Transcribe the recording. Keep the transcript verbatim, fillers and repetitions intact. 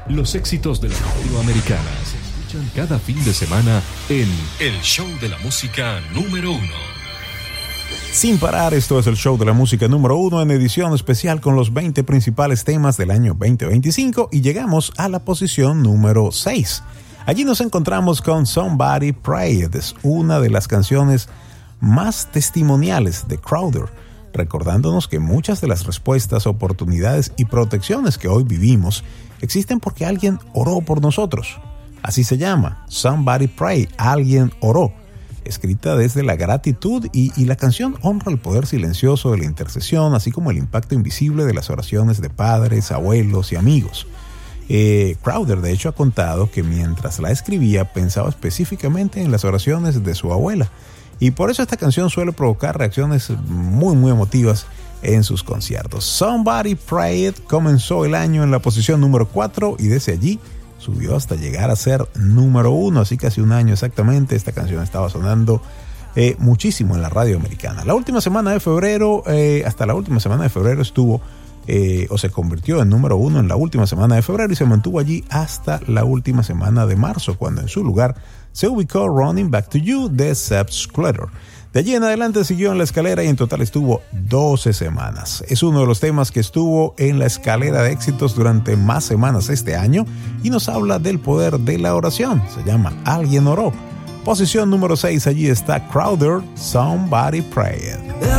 Los éxitos de la radio americana se escuchan cada fin de semana en El Show de la Música número uno. Sin parar, esto es el Show de la Música número uno en edición especial con los veinte principales temas del año veinte veinticinco y llegamos a la posición número seis. Allí nos encontramos con Somebody Prayed, es una de las canciones más testimoniales de Crowder, recordándonos que muchas de las respuestas, oportunidades y protecciones que hoy vivimos existen porque alguien oró por nosotros. Así se llama, Somebody Prayed, alguien oró, escrita desde la gratitud y, y la canción honra el poder silencioso de la intercesión, así como el impacto invisible de las oraciones de padres, abuelos y amigos. Eh, Crowder de hecho ha contado que mientras la escribía pensaba específicamente en las oraciones de su abuela, y por eso esta canción suele provocar reacciones muy muy emotivas en sus conciertos. Somebody Prayed comenzó el año en la posición número cuatro y desde allí subió hasta llegar a ser número uno, así casi un año exactamente. Esta canción estaba sonando eh, muchísimo en la radio americana. La última semana de febrero, eh, hasta la última semana de febrero estuvo eh, o se convirtió en número uno en la última semana de febrero y se mantuvo allí hasta la última semana de marzo, cuando en su lugar se ubicó Running Back to You de Sepp Sclater. De allí en adelante siguió en la escalera y en total estuvo doce semanas. Es uno de los temas que estuvo en la escalera de éxitos durante más semanas este año y nos habla del poder de la oración. Se llama Alguien Oró. Posición número seis, allí está Crowder, Somebody Prayed.